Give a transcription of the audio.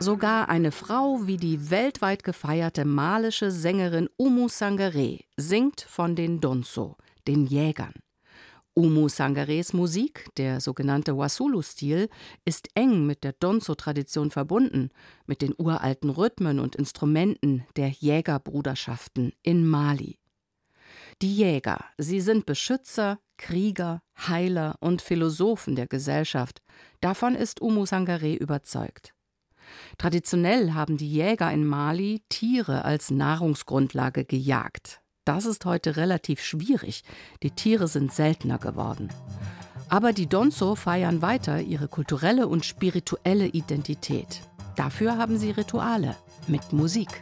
Sogar eine Frau wie die weltweit gefeierte malische Sängerin Oumou Sangaré singt von den Donso, den Jägern. Oumou Sangarés Musik, der sogenannte Wassoulou-Stil, ist eng mit der Donso-Tradition verbunden, mit den uralten Rhythmen und Instrumenten der Jägerbruderschaften in Mali. Die Jäger, sie sind Beschützer, Krieger, Heiler und Philosophen der Gesellschaft. Davon ist Oumou Sangaré überzeugt. Traditionell haben die Jäger in Mali Tiere als Nahrungsgrundlage gejagt. Das ist heute relativ schwierig. Die Tiere sind seltener geworden. Aber die Donso feiern weiter ihre kulturelle und spirituelle Identität. Dafür haben sie Rituale mit Musik.